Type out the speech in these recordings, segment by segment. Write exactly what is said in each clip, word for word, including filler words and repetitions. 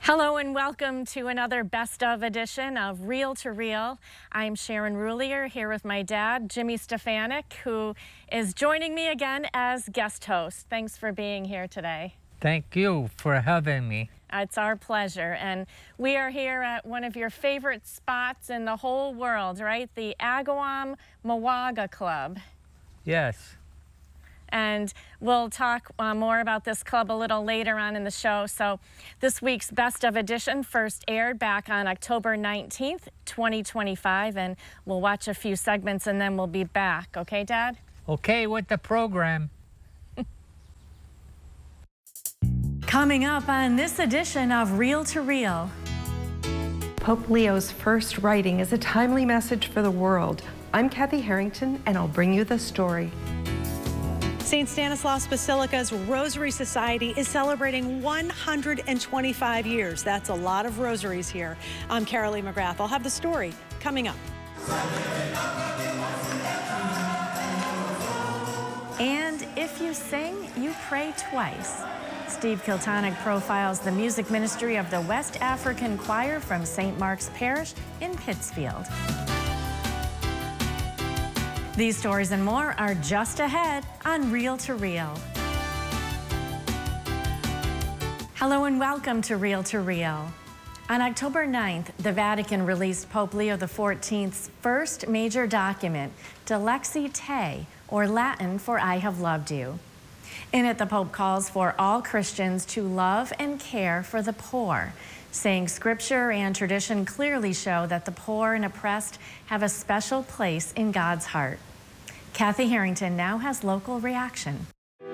Hello and welcome to another Best of edition of Reel to Reel. I'm Sharon Rulier here with my dad, Jimmy Stefanik, who is joining me again as guest host. Thanks for being here today. Thank you for having me. It's our pleasure. And we are here at one of your favorite spots in the whole world, right? The Agawam Mawaga Club. Yes. And we'll talk uh, more about this club a little later on in the show. So this week's Best of Edition first aired back on October nineteenth, twenty twenty-five, and we'll watch a few segments and then we'll be back. Okay, Dad? Okay with the program. Coming up on this edition of Reel to Reel. Pope Leo's first writing is a timely message for the world. I'm Kathy Harrington, and I'll bring you the story. Saint Stanislaus Basilica's Rosary Society is celebrating one hundred twenty-five years. That's a lot of rosaries here. I'm Carolee McGrath. I'll have the story coming up. And if you sing, you pray twice. Steve Kiltonick profiles the music ministry of the West African Choir from Saint Mark's Parish in Pittsfield. These stories and more are just ahead on Reel to Reel. Hello and welcome to Reel to Reel. On October ninth, the Vatican released Pope Leo the fourteenth's first major document, Dilexi Te, or Latin for I have loved you. In it, the Pope calls for all Christians to love and care for the poor, saying scripture and tradition clearly show that the poor and oppressed have a special place in God's heart. Kathy Harrington now has local reaction.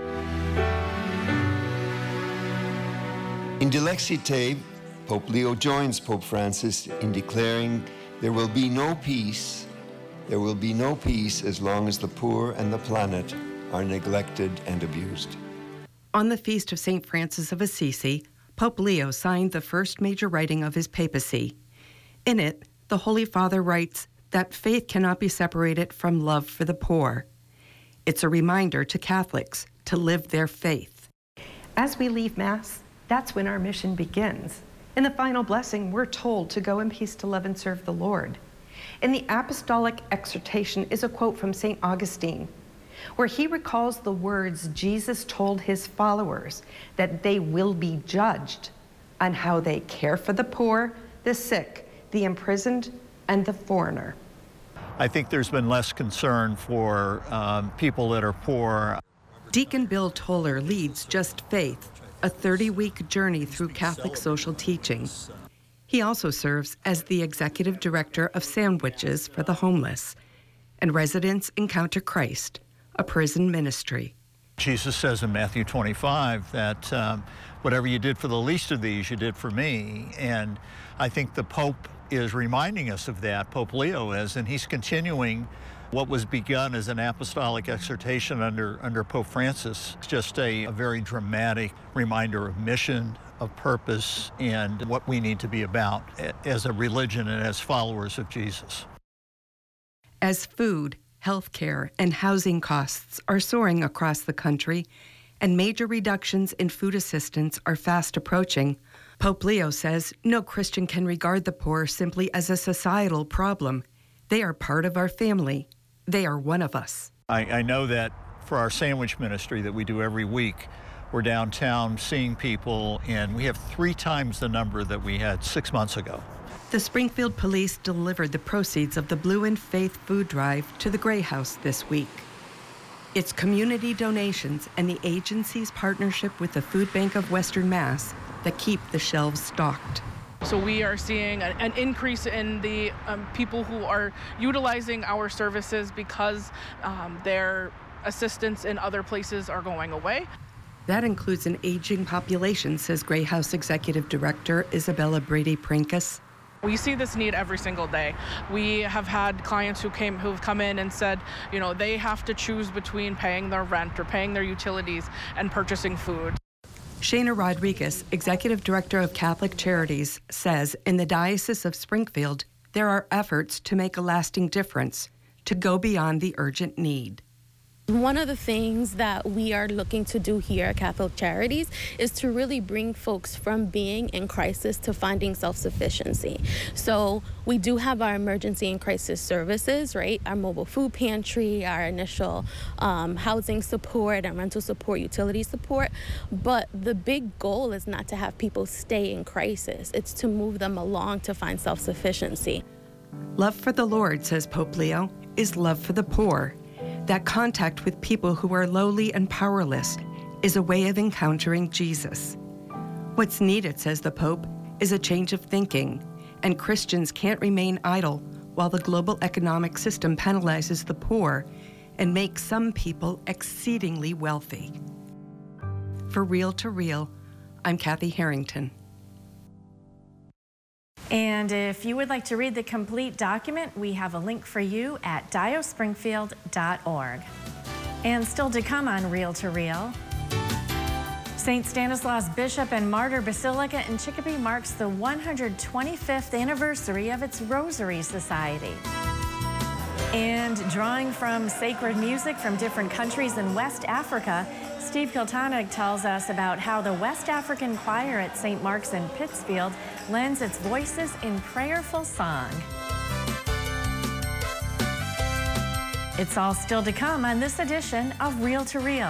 In Dilexi Te, Pope Leo joins Pope Francis in declaring there will be no peace, there will be no peace as long as the poor and the planet are neglected and abused. On the feast of Saint Francis of Assisi, Pope Leo signed the first major writing of his papacy. In it, the Holy Father writes that faith cannot be separated from love for the poor. It's a reminder to Catholics to live their faith. As we leave Mass, that's when our mission begins. In the final blessing, we're told to go in peace to love and serve the Lord. In the apostolic exhortation is a quote from Saint Augustine, where he recalls the words Jesus told his followers that they will be judged on how they care for the poor, the sick, the imprisoned, and the foreigner. I think there's been less concern for um, people that are poor. Deacon Bill Toller leads Just Faith, a thirty-week journey through Catholic social teaching. He also serves as the executive director of Sandwiches for the Homeless, and Residents Encounter Christ, a prison ministry. Jesus says in Matthew twenty-five that um, whatever you did for the least of these, you did for me. And I think the Pope is reminding us of that, Pope Leo is, and he's continuing what was begun as an apostolic exhortation under, under Pope Francis. It's just a, a very dramatic reminder of mission, of purpose, and what we need to be about as a religion and as followers of Jesus. As food, healthcare, and housing costs are soaring across the country, and major reductions in food assistance are fast approaching, Pope Leo says no Christian can regard the poor simply as a societal problem. They are part of our family. They are one of us. I, I know that for our sandwich ministry that we do every week, we're downtown seeing people, and we have three times the number that we had six months ago. The Springfield Police delivered the proceeds of the Blue in Faith food drive to the Gray House this week. It's community donations and the agency's partnership with the Food Bank of Western Mass that keep the shelves stocked. So we are seeing an, an increase in the um, people who are utilizing our services because um, their assistance in other places are going away. That includes an aging population, says Gray House Executive Director Isabella Brady-Princas. We see this need every single day. We have had clients who came, who've come in and said, you know, they have to choose between paying their rent or paying their utilities and purchasing food. Shana Rodriguez, Executive Director of Catholic Charities, says in the Diocese of Springfield, there are efforts to make a lasting difference, to go beyond the urgent need. One of the things that we are looking to do here at Catholic Charities is to really bring folks from being in crisis to finding self-sufficiency. So we do have our emergency and crisis services, right? Our mobile food pantry, our initial um, housing support, and rental support, utility support. But the big goal is not to have people stay in crisis. It's to move them along to find self-sufficiency. Love for the Lord, says Pope Leo, is love for the poor. That contact with people who are lowly and powerless is a way of encountering Jesus. What's needed, says the Pope, is a change of thinking, and Christians can't remain idle while the global economic system penalizes the poor and makes some people exceedingly wealthy. For Real to Real, I'm Kathy Harrington. And if you would like to read the complete document, we have a link for you at dio springfield dot org. And still to come on Real to Real, Saint Stanislaus Bishop and Martyr Basilica in Chicopee marks the one hundred twenty-fifth anniversary of its Rosary Society. And drawing from sacred music from different countries in West Africa, Steve Kiltonick tells us about how the West African choir at Saint Mark's in Pittsfield lends its voices in prayerful song. It's all still to come on this edition of Real to Real.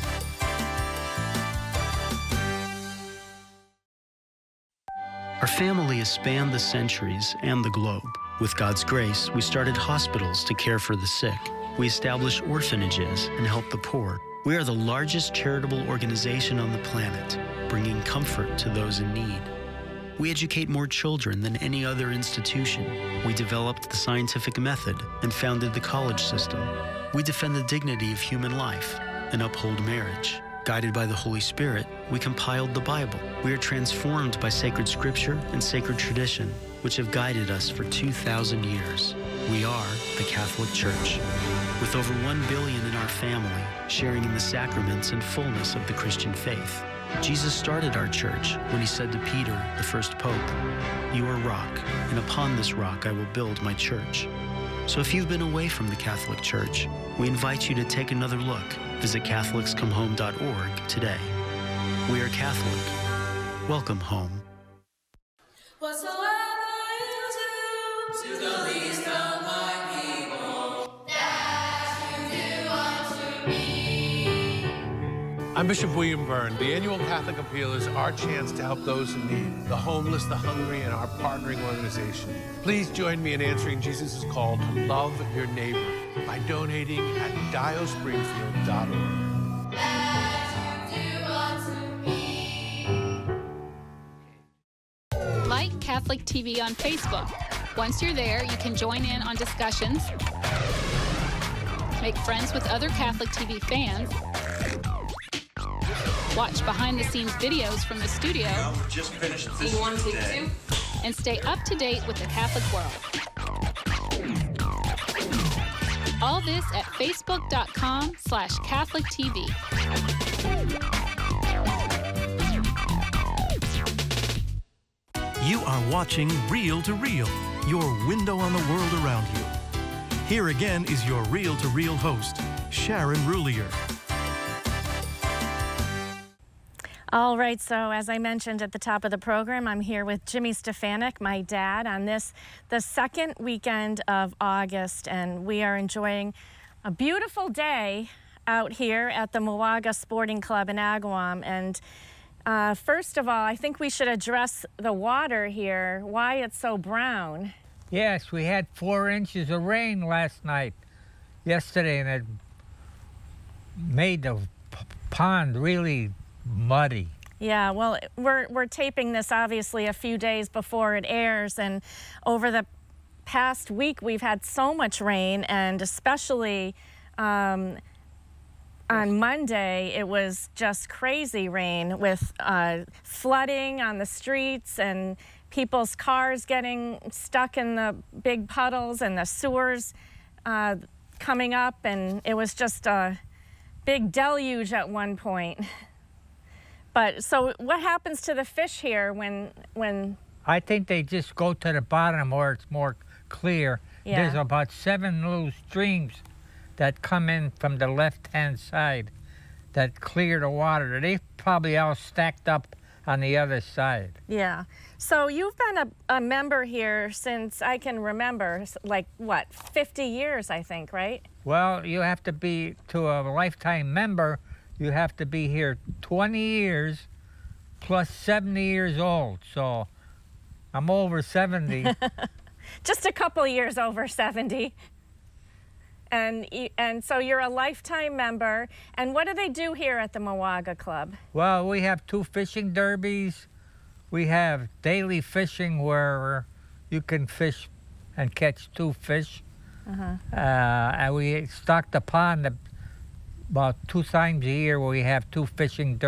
Our family has spanned the centuries and the globe. With God's grace, we started hospitals to care for the sick. We established orphanages and helped the poor. We are the largest charitable organization on the planet, bringing comfort to those in need. We educate more children than any other institution. We developed the scientific method and founded the college system. We defend the dignity of human life and uphold marriage. Guided by the Holy Spirit, we compiled the Bible. We are transformed by sacred scripture and sacred tradition, which have guided us for two thousand years. We are the Catholic Church, with over one billion in our family, sharing in the sacraments and fullness of the Christian faith. Jesus started our church when he said to Peter, the first pope, "You are rock, and upon this rock I will build my church." So if you've been away from the Catholic Church, we invite you to take another look. Visit catholics come home dot org today. We are Catholic. Welcome home. Whatsoever you do to the least of my people, that you do unto me. I'm Bishop William Byrne. The annual Catholic Appeal is our chance to help those in need, the homeless, the hungry, and our partnering organization. Please join me in answering Jesus' call to love your neighbor by donating at dio springfield dot org. That you do unto me. Like Catholic T V on Facebook. Once you're there, you can join in on discussions, make friends with other Catholic T V fans, watch behind-the-scenes videos from the studio, just finished this one, two, two, and stay up to date with the Catholic world. All this at facebook.com slash Catholic TV. You are watching Real to Real, your window on the world around you. Here again is your Real to Real host, Sharon Roulier. All right, so as I mentioned at the top of the program, I'm here with Jimmy Stefanik, my dad, on this, the second weekend of August, and we are enjoying a beautiful day out here at the Mowaga Sporting Club in Agawam. And uh, first of all, I think we should address the water here, why it's so brown. Yes, we had four inches of rain last night, yesterday, and it made the p- pond really muddy. Yeah, well, we're we're taping this obviously a few days before it airs, and over the past week we've had so much rain, and especially um, on Monday it was just crazy rain with uh, flooding on the streets and people's cars getting stuck in the big puddles and the sewers uh, coming up, and it was just a big deluge at one point. But so what happens to the fish here when when I think they just go to the bottom where it's more clear. Yeah. There's about seven little streams that come in from the left-hand side that clear the water. They probably all stacked up on the other side. Yeah. So you've been a, a member here since I can remember, s- like what, fifty years, I think, right? Well, you have to be, to a lifetime member, you have to be here twenty years plus seventy years old. So I'm over seventy. Just a couple years over seventy. And, y- and so you're a lifetime member. And what do they do here at the Mowaga Club? Well, we have two fishing derbies. We have daily fishing where you can fish and catch two fish. Uh-huh. Uh, and we stock the pond about two times a year where we have two fishing derbies.